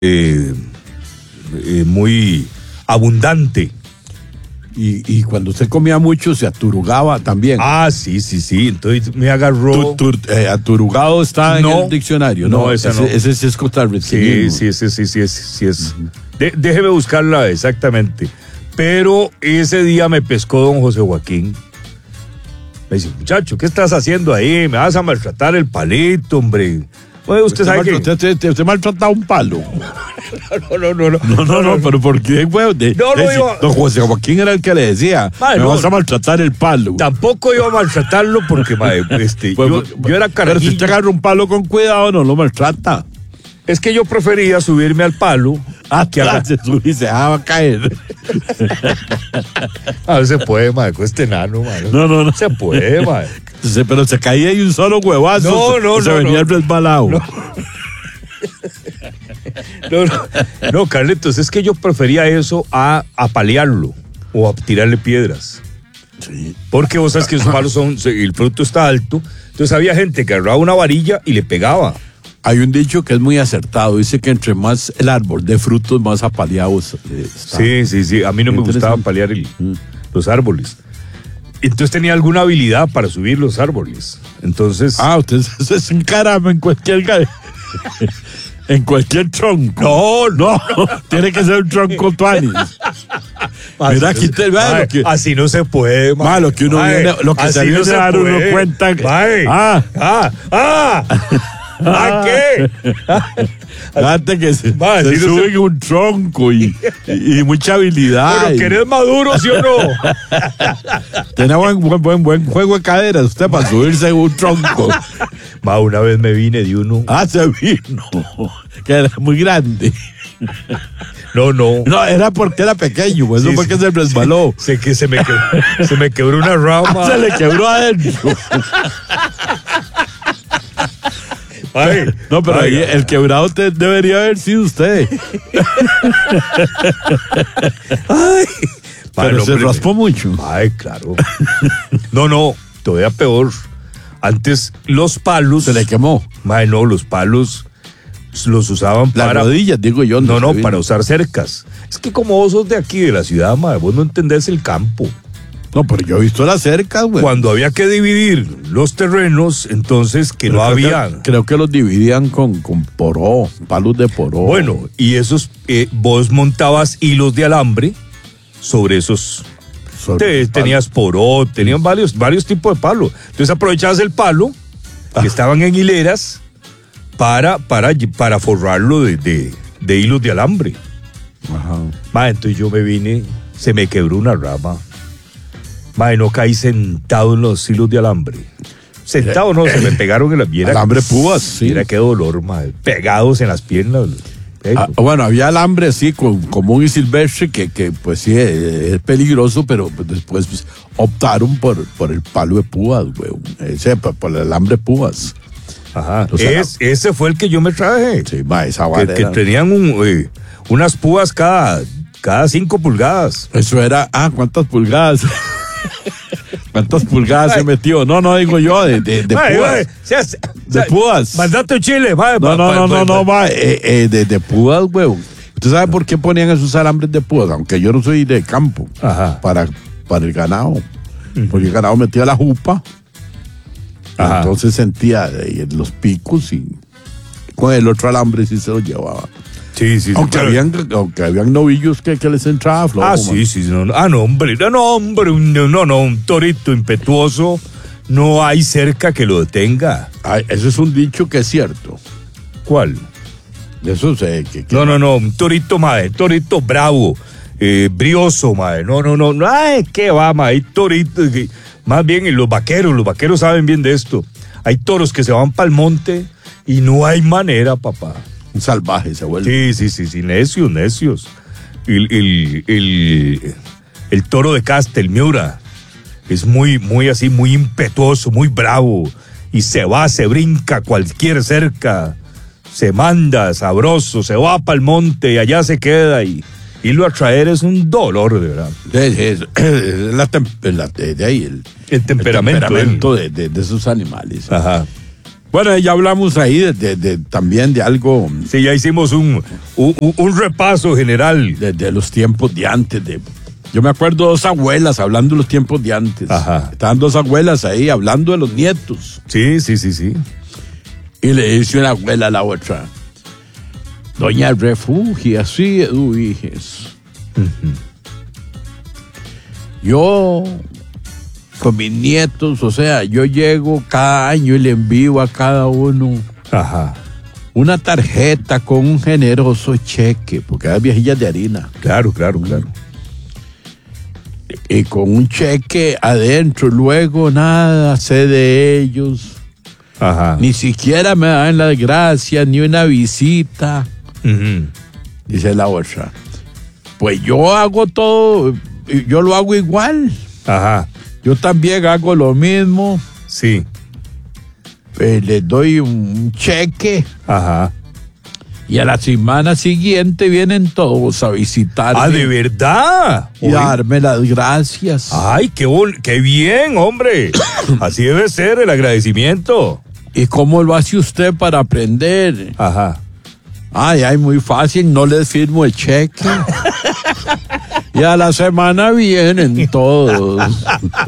muy abundante. Y cuando usted comía mucho se aturugaba también. Ah, sí. Entonces me agarró. Aturugado está en el diccionario. No, ese no. Ese sí es costarricense. Sí, es. Déjeme buscarla exactamente. Pero ese día me pescó don José Joaquín. Me dice, muchacho, ¿qué estás haciendo ahí? Me vas a maltratar el palito, hombre. Oye, usted sabe que... Usted maltrata un palo. No, pero ¿por qué, güey? Don José Joaquín era el que le decía, me vas a maltratar el palo. Tampoco iba a maltratarlo porque, yo era carajillo. Pero si usted agarra un palo con cuidado, no lo maltrata. Es que yo prefería subirme al palo. Se sube y se dejaba caer. A ver, se puede, madre, con este enano, madre. No. Se puede, madre. Pero se caía y un solo huevazo. Se venía el resbalado. No, Carlitos, es que yo prefería eso a palearlo o a tirarle piedras. Sí. Porque vos sabes que esos palos el fruto está alto. Entonces había gente que agarraba una varilla y le pegaba. Hay un dicho que es muy acertado. Dice que entre más el árbol de frutos, más apaleados está. Sí. A mí no me gustaba palear los árboles. Entonces tenía alguna habilidad para subir los árboles. Entonces... usted se encarama en cualquier... en cualquier tronco. No. Tiene que ser un tronco tuanis. Mira, aquí así no se puede, man. Lo que uno viene... Lo que se viene a dar uno cuenta... ¿A qué? Fíjate que se sube en un tronco y mucha habilidad. Pero que eres maduro, ¿sí o no? Tiene buen juego de caderas usted para subirse en un tronco. Una vez me vine de uno. Se vino. Que era muy grande. No, era porque era pequeño, pues eso fue que se resbaló. Sé que se me quebró una rama. Se le quebró adentro. Pero ahí el quebrado debería haber sido usted. Pero se raspó mucho. Claro. No, todavía peor. Antes los palos... Se le quemó. Los palos los usaban para... Las rodillas, digo yo. No, para usar cercas. Es que como vos sos de aquí, de la ciudad, vos no entendés el campo. No, pero yo he visto las cercas, güey. Cuando había que dividir los terrenos, entonces no había... Creo que los dividían con poró, palos de poró. Bueno, y esos, vos montabas hilos de alambre sobre esos... Tenías poró, tenían varios tipos de palos. Entonces aprovechabas el palo, que estaban en hileras, para forrarlo de hilos de alambre. Ajá. Entonces yo me vine, se me quebró una rama. No caí sentado en los hilos de alambre. Sentado no, se me pegaron en las piernas. Alambre púas, sí. Mira qué dolor, pegados en las piernas. Bueno, había alambre así, común y silvestre, que pues sí, es peligroso, pero después optaron por el palo de púas, güey. Por el alambre púas. Ajá. Ese fue el que yo me traje. Sí, esa vara que tenían unas púas cada 5 pulgadas. Eso era, ¿cuántas pulgadas? ¿Cuántas pulgadas se metió? No, digo yo, de púas. De púas. Mandate un chile, de púas, güey. ¿Usted sabe por qué ponían esos alambres de púas? Aunque yo no soy de campo. Ajá. Para el ganado. Porque el ganado metía la jupa. Ajá. Entonces sentía los picos y con el otro alambre sí se lo llevaba. Sí. Aunque habían novillos que les entraba flojo. Sí. No, hombre, un torito impetuoso, no hay cerca que lo detenga. Eso es un dicho que es cierto. ¿Cuál? Eso sé No, un torito, torito bravo, brioso, no, ¿qué va, torito? Más bien los vaqueros saben bien de esto. Hay toros que se van para el monte y no hay manera, papá. Un salvaje se vuelve. Sí, necios. El toro de Castelmiura es muy así, muy impetuoso, muy bravo, y se brinca cualquier cerca, se manda sabroso, se va para el monte y allá se queda y lo atraer es un dolor, de verdad. De ahí el temperamento de esos animales. Ajá. Bueno, ya hablamos ahí también de algo. Sí, ya hicimos un repaso general. De los tiempos de antes. Yo me acuerdo de dos abuelas hablando de los tiempos de antes. Ajá. Estaban dos abuelas ahí hablando de los nietos. Sí. Y le dice una abuela a la otra: Doña Refugia, sí, hijes. Yo, con mis nietos, o sea, yo llego cada año y le envío a cada uno una tarjeta con un generoso cheque, porque hay viejillas de harina. Claro. Y con un cheque adentro, luego nada sé de ellos. Ni siquiera me dan las gracias, ni una visita. Dice la otra: pues yo hago todo, yo lo hago igual. Yo también hago lo mismo. Sí. Les doy un cheque. Y a la semana siguiente vienen todos a visitarme. ¿De verdad? Y darme las gracias. Ay, qué bien, hombre. Así debe ser el agradecimiento. ¿Y cómo lo hace usted para aprender? Ay, muy fácil, no les firmo el cheque. Y a la semana vienen todos.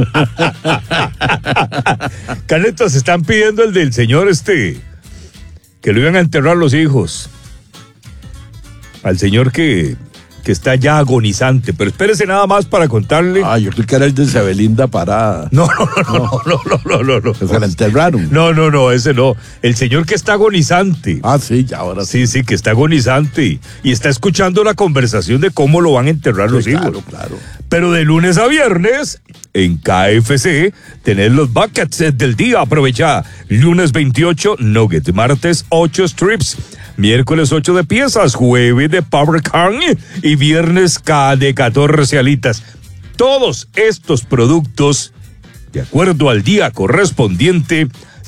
Carlitos, están pidiendo el del señor que lo iban a enterrar los hijos. Al señor que está ya agonizante, pero espérese nada más para contarle. Yo creo que era el de Sebelinda Parada. No. ¿Se la enterraron? No, ese no. El señor que está agonizante. Sí, ya ahora sí. Sí, que está agonizante y está escuchando la conversación de cómo lo van a enterrar los hijos. Claro. Pero de lunes a viernes, en KFC, tenés los buckets del día. Aprovecha. Lunes 28, nuggets. Martes 8 strips. Miércoles 8 de piezas. Jueves de popcorn. Y viernes de 14 alitas. Todos estos productos, de acuerdo al día correspondiente,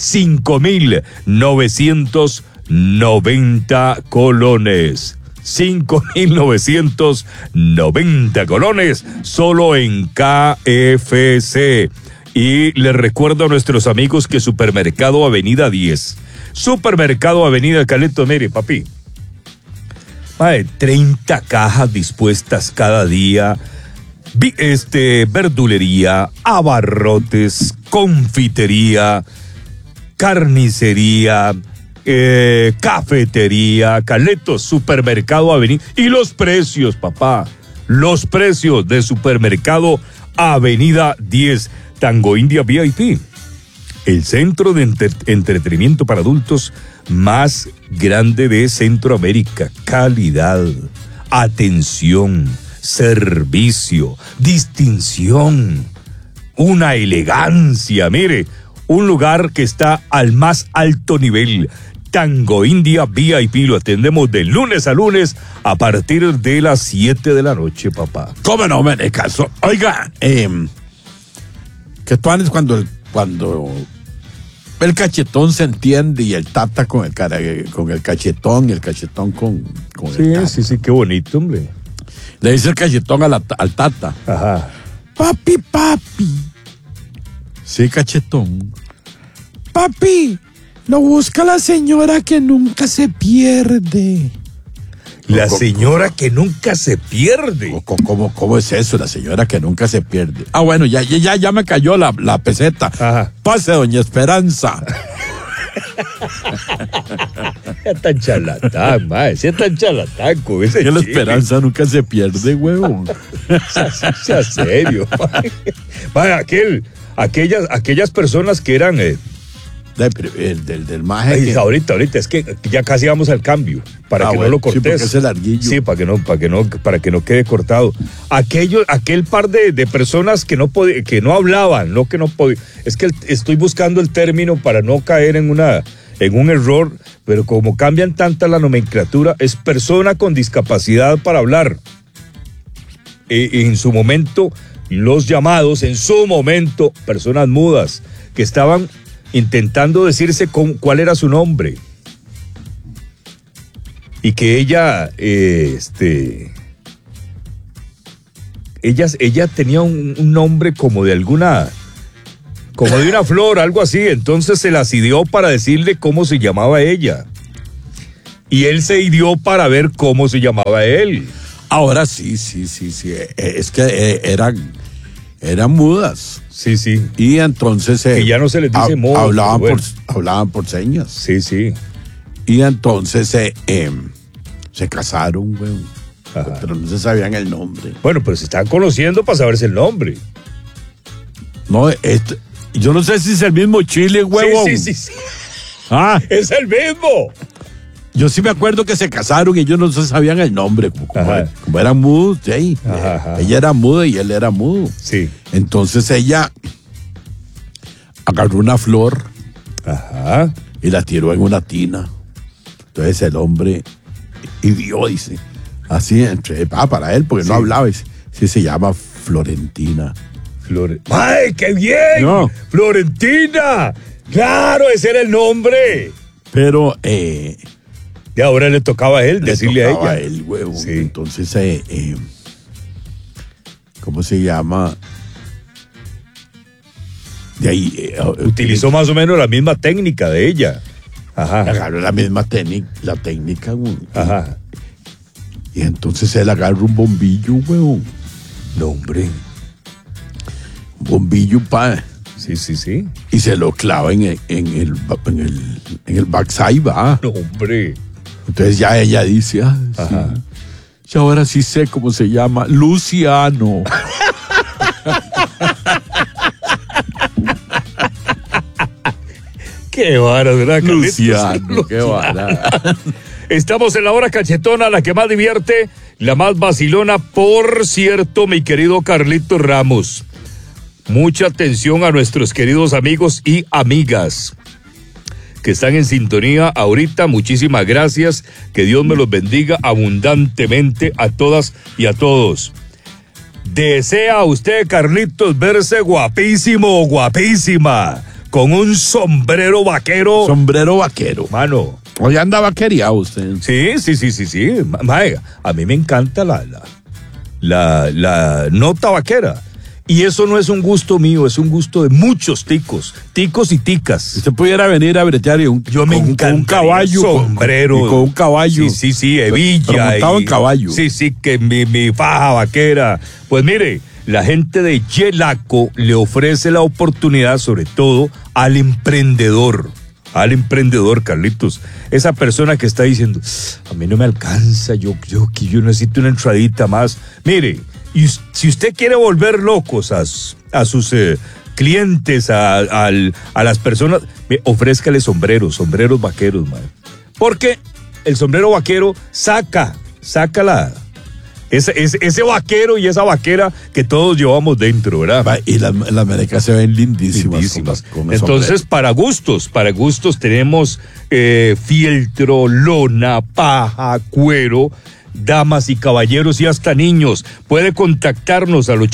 5,990 colones. 5,990 colones solo en KFC. Y les recuerdo a nuestros amigos que Supermercado Avenida 10. Supermercado Avenida Caleto, mire, papi. 30 cajas dispuestas cada día. Verdulería, abarrotes, confitería, carnicería, cafetería, Caletos, Supermercado Avenida. Y los precios, papá. Los precios de Supermercado Avenida 10. Tango India VIP. El centro de entretenimiento para adultos más grande de Centroamérica. Calidad, atención, servicio, distinción, una elegancia. Mire, un lugar que está al más alto nivel. Tango India VIP, lo atendemos de lunes a lunes a partir de las 7 de la noche, papá. ¿Cómo no me caso? Oiga, que tú andes cuando el cachetón se entiende y el tata con el cachetón y el cachetón con el tata. Sí, qué bonito, hombre. Le dice el cachetón al tata: papi. Sí, cachetón. Papi, lo busca la señora que nunca se pierde. La señora que nunca se pierde. ¿Cómo es eso? La señora que nunca se pierde. Bueno, ya me cayó la peseta. Pase, doña Esperanza. Es tan charlatán, mae. Si es tan charlatán con ese que la esperanza nunca se pierde, huevón. Sea serio, mae. Aquellas personas que eran del maje. Ay, ahorita, es que ya casi vamos al cambio, para que no lo cortes. Sí, porque es el larguillo. Sí, para que no quede cortado. Aquel par de personas que no hablaban, no que no podían. Es que estoy buscando el término para no caer en un error, pero como cambian tanta la nomenclatura, es persona con discapacidad para hablar. En su momento, los llamados, personas mudas, que estaban intentando decirse cuál era su nombre. Y que ella tenía un nombre como de alguna como de una flor, algo así. Entonces se las ideó para decirle cómo se llamaba ella. Y él se ideó para ver cómo se llamaba él. Ahora sí. Es que eran mudas. Sí. Y entonces que ya no se les dice modo. Hablaban por señas. Sí. Y entonces se casaron, güey. Pero no se sabían el nombre. Bueno, pero se están conociendo para saberse el nombre. No, yo no sé si es el mismo Chile, huevón. Sí. Es el mismo. Yo sí me acuerdo que se casaron y ellos no se sabían el nombre. Como eran mudos, sí. Ella era muda y él era mudo. Sí. Entonces ella agarró una flor y la tiró en una tina. Entonces el hombre hirió, dice. Así, para él, porque no hablaba. Sí, se llama Florentina. ¡Ay, qué bien! No. ¡Florentina! ¡Claro, ese era el nombre! Pero, y ahora le tocaba a él decirle a ella. A él, huevo. Sí. Entonces, ¿cómo se llama? De ahí. Utilizó más o menos la misma técnica de ella. Agarró la misma la técnica, güey. Y entonces él agarra un bombillo, huevón. No, hombre. Un bombillo, pa. Sí. Y se lo clava en el backside, va. No, hombre. Entonces ya ella dice, sí. Y ahora sí sé cómo se llama. Luciano. Qué vara, ¿verdad, Carlitos? Luciano, qué vara. Estamos en la hora cachetona, la que más divierte, la más vacilona. Por cierto, mi querido Carlitos Ramos, mucha atención a nuestros queridos amigos y amigas que están en sintonía ahorita. Muchísimas gracias. Que Dios me los bendiga abundantemente a todas y a todos. ¿Desea usted, Carlitos, verse guapísimo o guapísima con un sombrero vaquero? Sombrero vaquero. Mano. Hoy anda vaquereado usted. Sí. Mae, a mí me encanta la nota vaquera. Y eso no es un gusto mío, es un gusto de muchos ticos y ticas. Si usted pudiera venir a bretear yo me encanta con un caballo, sombrero, con un caballo. Sí, hebilla. Montado en caballo. Sí, que mi faja vaquera. Pues mire, la gente de Yelaco le ofrece la oportunidad, sobre todo al emprendedor, Carlitos, esa persona que está diciendo, a mí no me alcanza, yo necesito una entradita más. Mire, y si usted quiere volver locos a sus clientes, a las personas, ofrézcale sombreros vaqueros, man. Porque el sombrero vaquero saca ese vaquero y esa vaquera que todos llevamos dentro, ¿verdad? Y las merecas se ven lindísimas. Con entonces, para gustos tenemos fieltro, lona, paja, cuero, damas y caballeros y hasta niños. Puede contactarnos al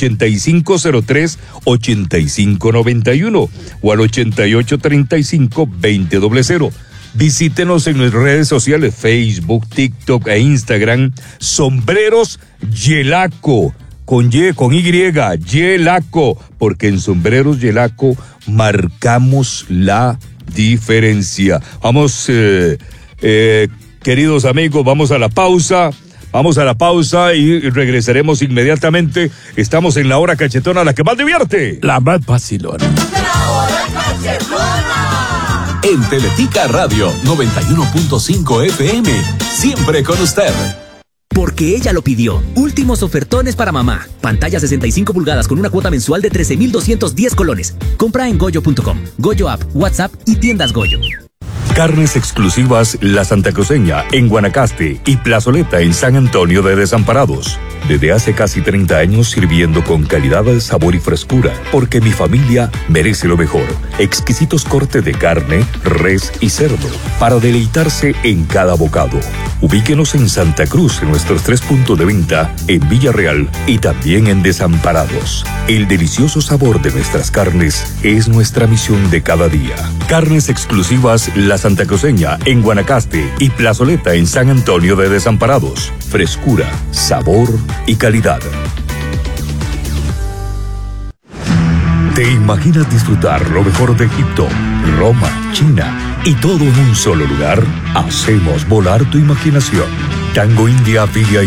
8503-8591 o al 8835-2000. Visítenos en nuestras redes sociales, Facebook, TikTok e Instagram. Sombreros Yelaco, con Y, Yelaco, porque en Sombreros Yelaco marcamos la diferencia. Vamos, queridos amigos, vamos a la pausa y regresaremos inmediatamente. Estamos en la hora cachetona, la que más divierte. La más vacilona. La hora cachetona. En Teletica Radio 91.5 FM, siempre con usted. Porque ella lo pidió. Últimos ofertones para mamá. Pantalla 65 pulgadas con una cuota mensual de 13,210 colones. Compra en goyo.com, Goyo App, WhatsApp y tiendas Goyo. Carnes exclusivas La Santa Cruceña en Guanacaste y Plazoleta en San Antonio de Desamparados. Desde hace casi 30 años sirviendo con calidad, sabor y frescura, porque mi familia merece lo mejor. Exquisitos cortes de carne, res y cerdo, para deleitarse en cada bocado. Ubíquenos en Santa Cruz en nuestros 3 puntos de venta, en Villarreal y también en Desamparados. El delicioso sabor de nuestras carnes es nuestra misión de cada día. Carnes exclusivas La Santa Cruceña en Guanacaste y Plazoleta en San Antonio de Desamparados. Frescura, sabor y calidad. ¿Te imaginas disfrutar lo mejor de Egipto, Roma, China y todo en un solo lugar? Hacemos volar tu imaginación. Tango India VIP